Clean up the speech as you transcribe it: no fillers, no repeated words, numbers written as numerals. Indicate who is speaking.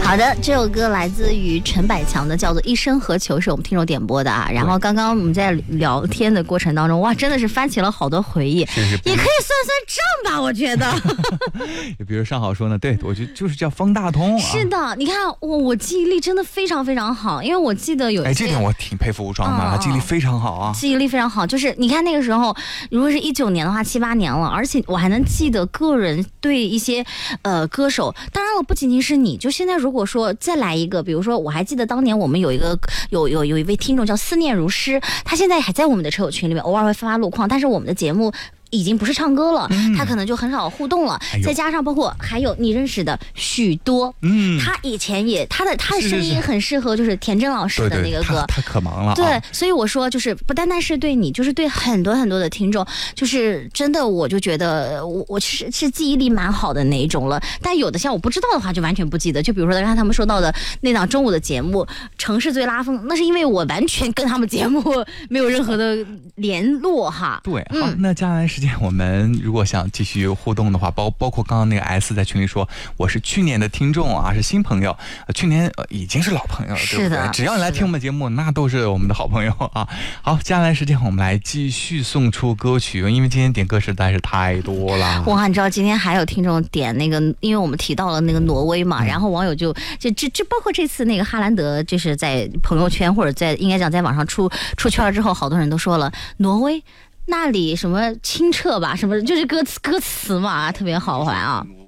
Speaker 1: 好的，这首歌来自于陈百强的，叫做《一生何求》，是我们听众点播的啊。然后刚刚我们在聊天的过程当中，哇，真的是翻起了好多回忆，也可以算算账吧，我觉得。
Speaker 2: 比如上好说呢，对，我觉得就是叫方大同、啊。
Speaker 1: 是的，你看我记忆力真的非常非常好，因为我记得有一些，
Speaker 2: 这点我挺佩服吴双的，他记忆力非常好啊。
Speaker 1: 记忆力非常好，就是你看那个时候，如果是19年的话，7、8年了，而且我还能记得个人对一些歌手，当然了，不仅仅是你，就现在如果说再来一个，比如说我还记得当年我们有一位听众叫思念如诗，他现在还在我们的车友群里面，偶尔会发路况，但是我们的节目已经不是唱歌了，他可能就很少互动了。再加上包括还有你认识的许多，他以前也他的声音很适合就是田震老师的那个歌，
Speaker 2: 他可忙了。
Speaker 1: 对，所以我说就是不单单是对你，就是对很多很多的听众，就是真的我就觉得我是记忆力蛮好的那一种了。但有的像我不知道的话就完全不记得，就比如说刚才他们说到的那档中午的节目《城市最拉风》，那是因为我完全跟他们节目没有任何的联络哈。
Speaker 2: 对，好，那接下来时间我们如果想继续互动的话，包括刚刚那个 S 在群里说我是去年的听众啊，是新朋友，去年已经是老朋友了，对不对？只要你来听我们节目，那都是我们的好朋友啊。好，接下来时间我们来继续送出歌曲，因为今天点歌实在是太多了。
Speaker 1: 哇，你知道今天还有听众点那个，因为我们提到了那个挪威嘛，然后网友就包括这次那个哈兰德，就是在朋友圈或者应该讲在网上出圈了之后，好多人都说了挪威那里什么清澈吧，什么就是歌词嘛，特别好玩啊。